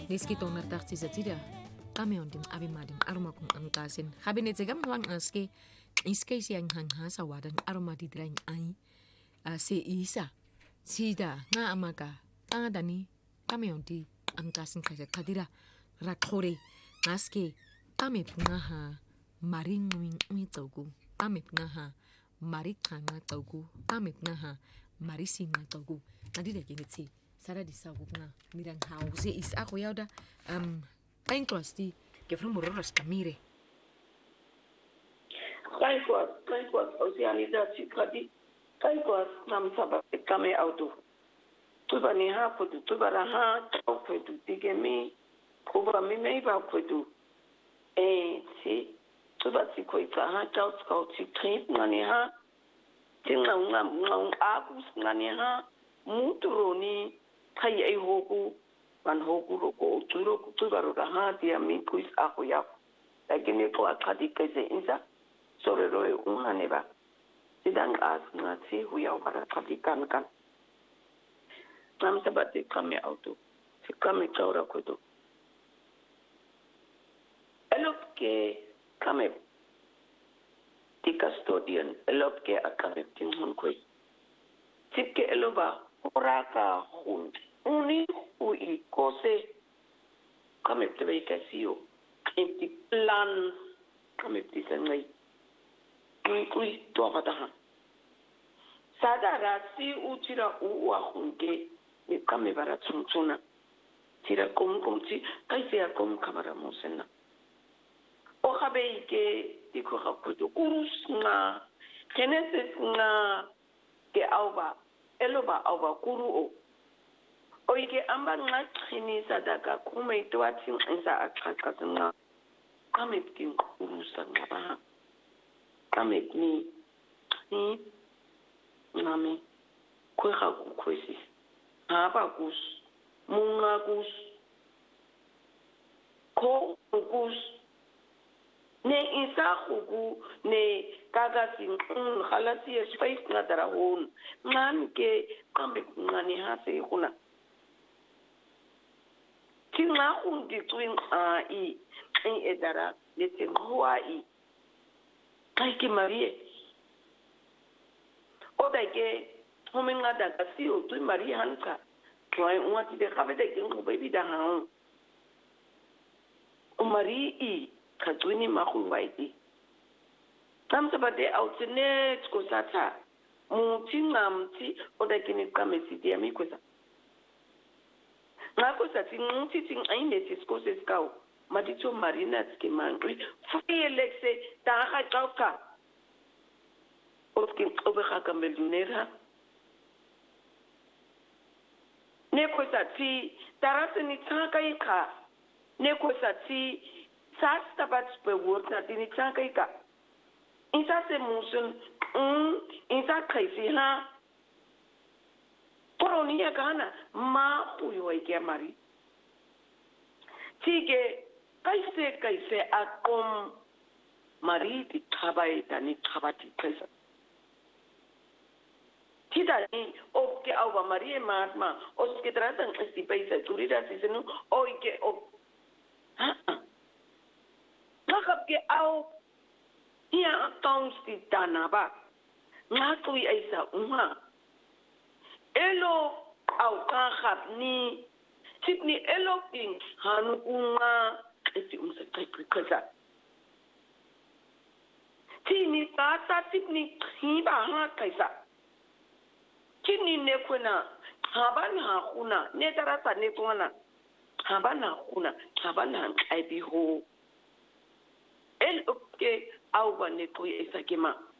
Neskito nartaxtizatira qameon din abimadin arumakun anqasin khabinetse gamwan aske iske siang hanghasa wadan arumadi drain ai se isa sida nga amaka tangadani qameon di anqasin khadira rakhore aske qame pungaha maring mi tsogu qame pungaha mari khana tsogu qame pungaha mari singa tsogu nadida genetsi Sara di sagupna mirang hause is ako yauda enklosti que from mororas camire Kaikwas oceanidade kadi kaikwas nam saba kame auto tuba ni ha putu tuba ra ha tau putu tigemi kuba mi mei ba putu si tuba si koita ha tau skau si trip ngani ha tinga ngam agus ngani ha muturoni kai ai hoku van hoku roko tuba ra ha dia mi kuis ako ya lakini ko akadi kese insa sobre roe una neba sidang as ngati huya para kadikan kan nam sabati kami auto si kami chaura kodo elop ke kami di custodian elop ke akabe tinhon koi tipke eloba oraka hun uni ui kose kami tebe kasio inti plan kami tisangai kui toka taha sadara si utira uwa hunge ni kame bara tsuntsuna tira kom ti kaise kom kamera musena o khabe ke diko khakuto kurusna genesis na ke auba eloba auba kuru o ike amba nga khini sadaka kume twatsi nsa akaka tsna kame tin kurusa ngaba kame ni nami kwega kukwesi haba kus munga kus ko kus ne isa khuku ne kaga sin khalasi space na darahun ngan ke kambe ngani hase kuna tinga undi twin ai edara lete huai kai ki marie oda ke homenga da kasio tu marie hanka toi unati de khabede ke ngo baby da han o marie i khatwini makhulu waiti tamsa bade outnet ko sata mutinga mti oda ke ni kamesi dia mikosa ngako sati ngti ting aine tiskose skau madito marina tske mangri fuyelexe ta ha tauka oski obeha kamelunera neko sati tarase ni tsaka ika neko sati sasta batpe wota dini tsaka ika insa se musun insa kaisi ha poronia kana ma uyo ike mari tige kaise akom mariti thabai tani thabati kaisa tida ni oke auba marie matma oske tratan esti paisa turida sisenu oike o nakap ke au ia accounts ti tanaba ngakui aisa unha elo au kahap ni tipni elo king hanu unga esi umsa kaisa tini tata tipni hiba ha kaisa tini nekuna habana kuna netarata nekuna habana kuna habana aibi ho el oke au ba nekoi esakema